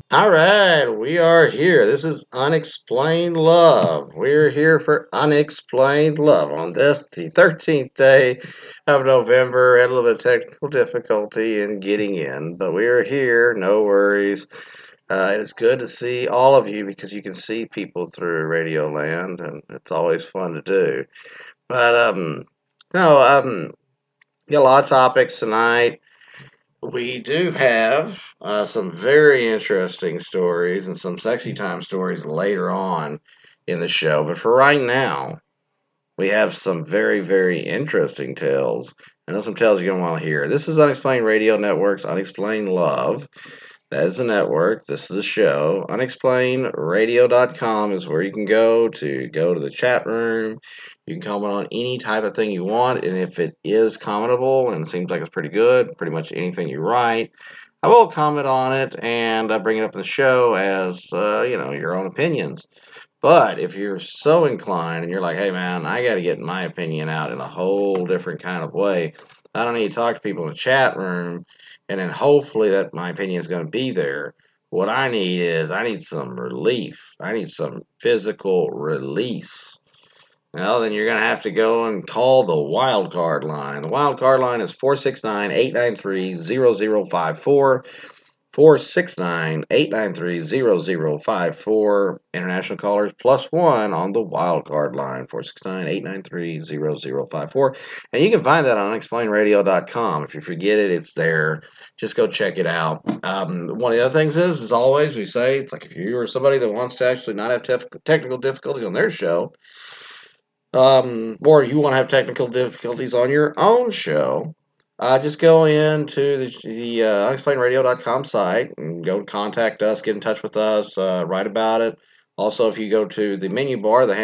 All right, we are here. This is Unexplained Love. We're here for Unexplained Love on this, the 13th day of November. Had a little bit of technical difficulty in getting in, but we are here. No worries. It is good to see all of you because you can see people through Radio Land, and it's always fun to do. But, no, got a lot of topics tonight. We do have some very interesting stories and some sexy time stories later on in the show. But for right now, we have some very, very interesting tales. I know some tales you're going to want to hear. This is Unexplained Radio Network's Unexplained Love. That is the network. This is the show. UnexplainedRadio.com is where you can go to the chat room. You can comment on any type of thing you want, and if it is commentable and it seems like it's pretty good, pretty much anything you write, I will comment on it and bring it up in the show as your own opinions. But if you're so inclined and you're like, hey man, I got to get my opinion out in a whole different kind of way, I don't need to talk to people in the chat room and then hopefully that my opinion is going to be there. What I need some relief. I need some physical release. Well, then you're going to have to go and call the wild card line. The wild card line is 469-893-0054. 469-893-0054. International callers +1 on the wild card line. 469-893-0054. And you can find that on unexplainedradio.com. If you forget it, it's there. Just go check it out. One of the other things is, as always, we say, it's like if you are somebody that wants to actually not have technical difficulties on their show, or you want to have technical difficulties on your own show, just go into the unexplainedradio.com site and go contact us, get in touch with us, write about it. Also, if you go to the menu bar, the